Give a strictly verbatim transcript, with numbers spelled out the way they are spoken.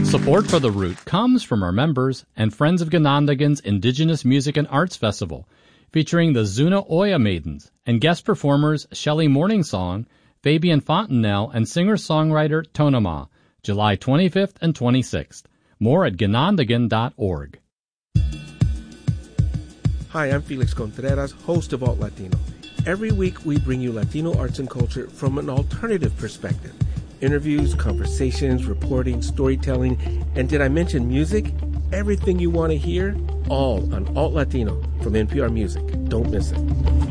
Support for The Root comes from our members and friends of Ganondagan's Indigenous Music and Arts Festival, featuring the Zuna Oya Maidens and guest performers Shelley Morningsong, Fabian Fontenelle, and singer-songwriter Tonema, July twenty-fifth and twenty-sixth. More at ganondagan dot org. Hi, I'm Felix Contreras, host of Alt Latino. Every week we bring you Latino arts and culture from an alternative perspective. Interviews, conversations, reporting, storytelling, and did I mention music? Everything you want to hear, all on Alt Latino from N P R Music. Don't miss it.